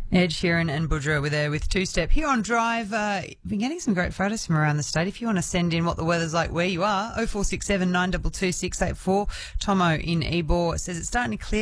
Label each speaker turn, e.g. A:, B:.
A: Ed Sheeran and Budra were there with Two Step. Here on Drive, been getting some great photos from around the state. If you want to send in what the weather's like where you are, 0467 922 684. Tomo in Ebor says it's starting to clear.